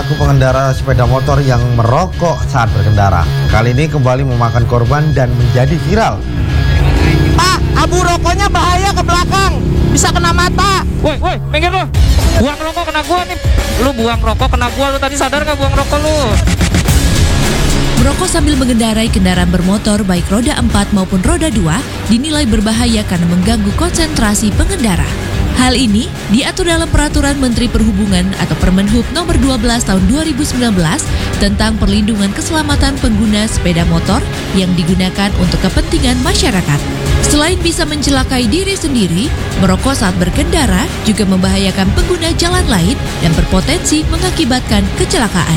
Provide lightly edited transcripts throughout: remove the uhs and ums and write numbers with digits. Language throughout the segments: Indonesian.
pelaku pengendara sepeda motor yang merokok saat berkendara. Kali ini kembali memakan korban dan menjadi viral. Pak, abu rokoknya bahaya ke belakang, bisa kena mata. Woi, minggir lu. Buang rokok kena gua nih. Lu buang rokok kena gua, lu tadi sadar gak buang rokok lu? Merokok sambil mengendarai kendaraan bermotor baik roda 4 maupun roda 2 dinilai berbahaya karena mengganggu konsentrasi pengendara. Hal ini diatur dalam Peraturan Menteri Perhubungan atau Permenhub Nomor 12 Tahun 2019 tentang perlindungan keselamatan pengguna sepeda motor yang digunakan untuk kepentingan masyarakat. Selain bisa mencelakai diri sendiri, merokok saat berkendara juga membahayakan pengguna jalan lain dan berpotensi mengakibatkan kecelakaan.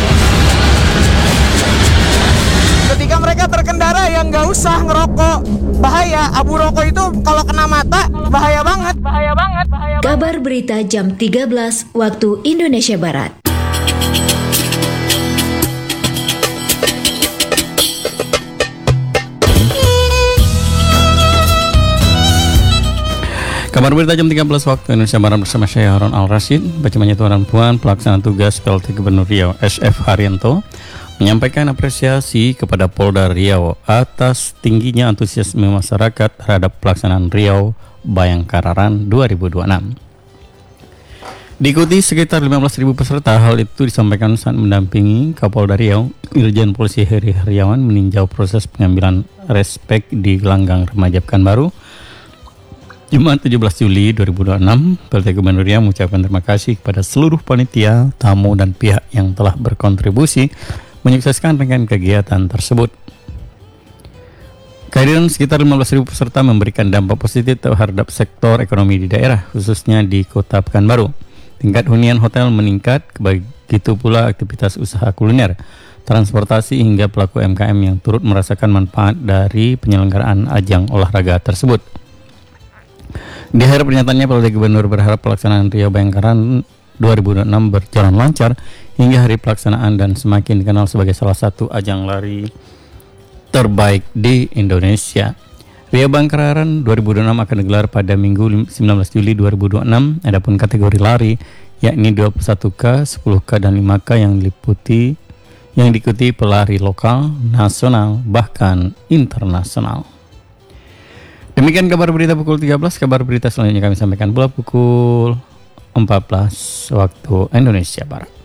Ketika mereka berkendara yang nggak usah ngerokok, bahaya. Abu rokok itu kalau kena mata bahaya banget. Kabar berita jam 13 waktu Indonesia Barat. Kabar berita jam 13 waktu Indonesia Barat bersama saya Harun Al-Rashid. Bacaannya Tuan Puan, pelaksana tugas PLT Gubernur Riau SF Haryanto menyampaikan apresiasi kepada Polda Riau atas tingginya antusiasme masyarakat terhadap pelaksanaan Riau Bayangkara Run 2026. Diikuti sekitar 15.000 peserta, hal itu disampaikan saat mendampingi Kapolda Riau, Irjen Polisi Heri Heriawan meninjau proses pengambilan respek di Gelanggang Remaja Pekanbaru, Jumat 17 Juli 2026. PLT Gubernur Riau mengucapkan terima kasih kepada seluruh panitia, tamu, dan pihak yang telah berkontribusi menyukseskan rangkaian kegiatan tersebut. Kehadiran sekitar 15.000 peserta memberikan dampak positif terhadap sektor ekonomi di daerah, khususnya di Kota Pekanbaru. Tingkat hunian hotel meningkat, begitu pula aktivitas usaha kuliner, transportasi hingga pelaku UMKM yang turut merasakan manfaat dari penyelenggaraan ajang olahraga tersebut. Di akhir pernyataannya, PLT Gubernur berharap pelaksanaan Riau Bayangkara 2026 berjalan lancar hingga hari pelaksanaan dan semakin dikenal sebagai salah satu ajang lari terbaik di Indonesia. Riau Bayangkara Run 2026 akan digelar pada Minggu 19 Juli 2026. Adapun kategori lari yakni 21K, 10K, dan 5K yang diikuti pelari lokal, nasional, bahkan internasional. Demikian kabar berita pukul 13. Kabar berita selanjutnya kami sampaikan pula pukul 14 waktu Indonesia Barat.